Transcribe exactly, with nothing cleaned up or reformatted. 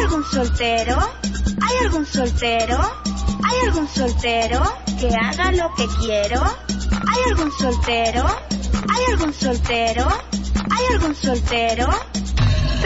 algún soltero? ¿Hay algún soltero? ¿Hay algún soltero que haga lo que quiero? ¿Hay algún soltero? ¿Hay algún soltero? ¿Hay algún soltero